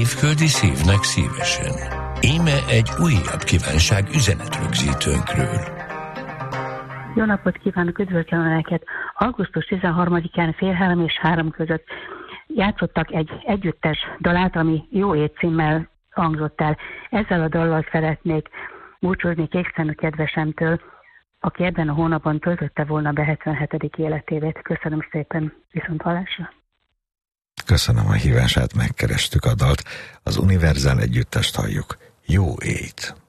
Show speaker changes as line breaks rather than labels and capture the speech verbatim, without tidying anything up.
Évföldi szívnek szívesen. Íme egy újabb kívánság üzenetrögzítőnkről.
Jó napot kívánok, üdvözlöm Önöket! augusztus tizenharmadikán fél három és három között játszottak egy együttes dalát, ami Jó ét címmel hangzott el. Ezzel a dallal szeretnék búcsúzni Kékszemű kedvesemtől, aki ebben a hónapban töltötte volna be hetvenhetedik életévét. Köszönöm szépen, viszonthallásra!
Köszönöm a hívását, megkerestük a dalt. Az Univerzál együttest halljuk. Jó ét!